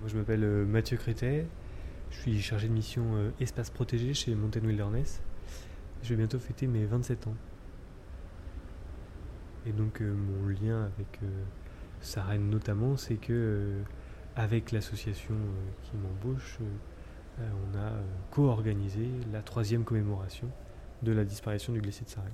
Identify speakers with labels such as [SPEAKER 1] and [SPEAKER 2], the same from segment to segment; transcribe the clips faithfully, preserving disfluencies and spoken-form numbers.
[SPEAKER 1] Moi, je m'appelle euh, Mathieu Crétet, je suis chargé de mission euh, espace protégé chez Mountain Wilderness. Je vais bientôt fêter mes vingt-sept ans. Et donc euh, mon lien avec euh, Sarenne notamment, c'est que euh, avec l'association euh, qui m'embauche, euh, euh, on a euh, co-organisé la troisième commémoration de la disparition du glacier de Sarenne.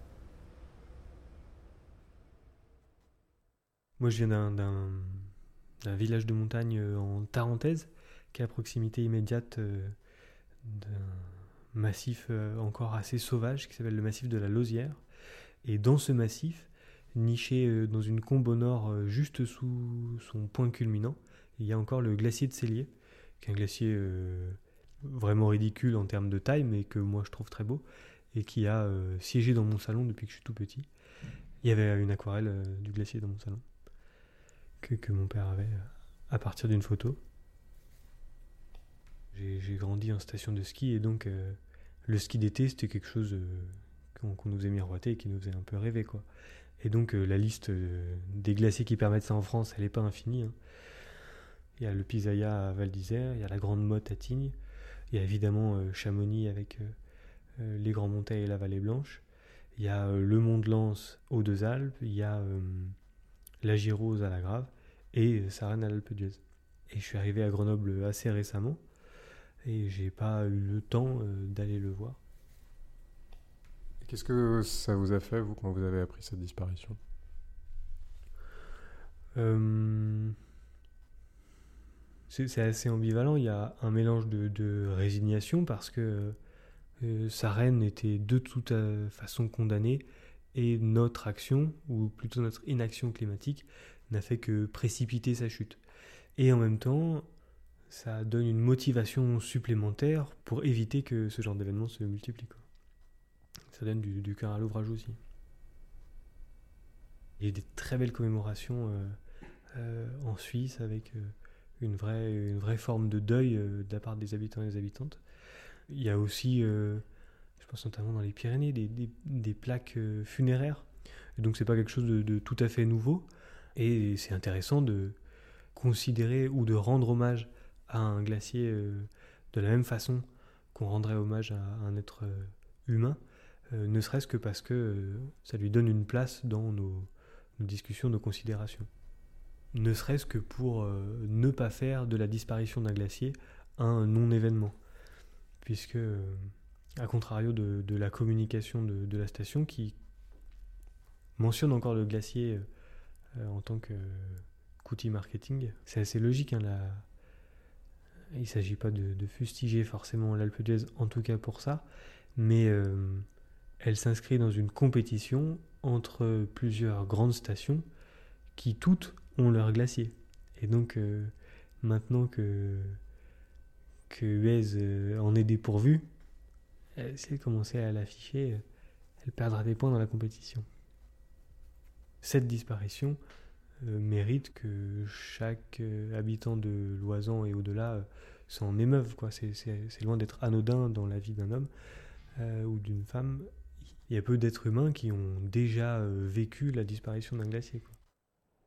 [SPEAKER 1] Moi, je viens d'un, d'un, d'un village de montagne euh, en Tarentaise, qui est à proximité immédiate euh, d'un massif euh, encore assez sauvage qui s'appelle le massif de la Lausière. Et dans ce massif, niché euh, dans une combe au nord, euh, juste sous son point culminant, il y a encore le glacier de Cellier, qui est un glacier euh, vraiment ridicule en termes de taille, mais que moi je trouve très beau, et qui a euh, siégé dans mon salon depuis que je suis tout petit. Il y avait une aquarelle euh, du glacier dans mon salon, que, que mon père avait euh, à partir d'une photo. J'ai, j'ai grandi en station de ski, et donc euh, le ski d'été, c'était quelque chose euh, qu'on, qu'on nous faisait miroiter et qui nous faisait un peu rêver, quoi. Et donc euh, la liste euh, des glaciers qui permettent ça en France, elle n'est pas infinie, hein. Il y a le Pisaya à Val d'Isère, il y a la Grande Motte à Tignes, il y a évidemment euh, Chamonix avec euh, euh, les Grands Montets et la Vallée Blanche, il y a euh, le Mont de Lens aux Deux Alpes, il y a euh, la Girose à la Grave et euh, Sarenne à l'Alpe d'Huez. Et je suis arrivé à Grenoble assez récemment et j'ai pas eu le temps euh, d'aller le voir.
[SPEAKER 2] Qu'est-ce que ça vous a fait, vous, quand vous avez appris cette disparition ?
[SPEAKER 1] Euh, c'est, c'est assez ambivalent. Il y a un mélange de, de résignation parce que euh, Sarenne était de toute euh, façon condamnée et notre action, ou plutôt notre inaction climatique, n'a fait que précipiter sa chute. Et en même temps, ça donne une motivation supplémentaire pour éviter que ce genre d'événement se multiplie, quoi. Ça donne du, du cœur à l'ouvrage aussi. Il y a des très belles commémorations euh, euh, en Suisse avec euh, une, vraie, une vraie forme de deuil euh, de la part des habitants et des habitantes. Il y a aussi, euh, je pense notamment dans les Pyrénées, des, des, des plaques euh, funéraires. Et donc c'est pas quelque chose de, de tout à fait nouveau. Et c'est intéressant de considérer ou de rendre hommage à un glacier euh, de la même façon qu'on rendrait hommage à un être euh, humain, euh, ne serait-ce que parce que euh, ça lui donne une place dans nos, nos discussions, nos considérations. Ne serait-ce que pour euh, ne pas faire de la disparition d'un glacier un non-événement. Puisque, euh, à contrario de, de la communication de, de la station qui mentionne encore le glacier euh, en tant que, qu'outil marketing, c'est assez logique, hein, la... il ne s'agit pas de, de fustiger forcément l'Alpe d'Huez, en tout cas pour ça, mais euh, elle s'inscrit dans une compétition entre plusieurs grandes stations qui toutes ont leur glacier. Et donc, euh, maintenant que, que Huez euh, en est dépourvue, euh, si elle commençait à l'afficher, euh, elle perdra des points dans la compétition. Cette disparition euh, mérite que chaque euh, habitant de Loisan et au-delà euh, s'en émeuve, quoi. C'est, c'est, c'est loin d'être anodin dans la vie d'un homme euh, ou d'une femme. Il y a peu d'êtres humains qui ont déjà euh, vécu la disparition d'un glacier, quoi.